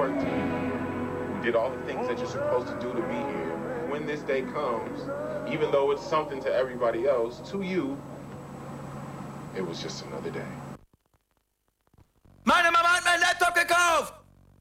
worked, we did all the things that you're supposed to do to be here. When this day comes, even though it's something to everybody else, to you, it was just another day. Meine Mama hat meinen Laptop gekauft!